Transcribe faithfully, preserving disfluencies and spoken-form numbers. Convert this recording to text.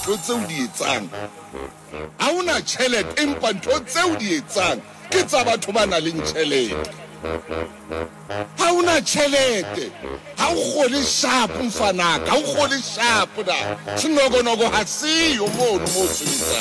ntho tseo di etsang ha una tšhelete empa ntho tseo di etsang ke tsa batho ba na leng tšhelete ha una tšhelete ha o gole sharp mfanaka ha o gole sharp da sinogonoko ha siyo mono mo sebetsang